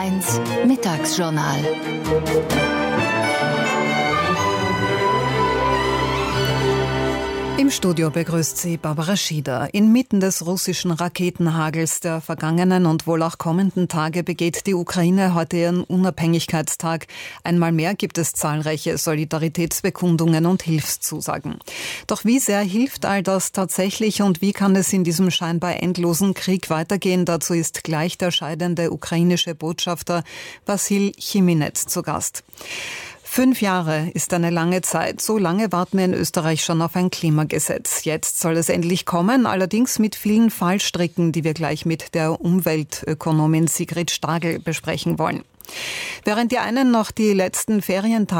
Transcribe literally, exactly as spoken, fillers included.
eins Mittagsjournal. Im Studio begrüßt sie Barbara Schieder. Inmitten des russischen Raketenhagels der vergangenen und wohl auch kommenden Tage begeht die Ukraine heute ihren Unabhängigkeitstag. Einmal mehr gibt es zahlreiche Solidaritätsbekundungen und Hilfszusagen. Doch wie sehr hilft all das tatsächlich und wie kann es in diesem scheinbar endlosen Krieg weitergehen? Dazu ist gleich der scheidende ukrainische Botschafter Wassil Chiminetz zu Gast. Fünf Jahre ist eine lange Zeit. So lange warten wir in Österreich schon auf ein Klimagesetz. Jetzt soll es endlich kommen, allerdings mit vielen Fallstricken, die wir gleich mit der Umweltökonomin Sigrid Stagel besprechen wollen. Während die einen noch die letzten Ferientage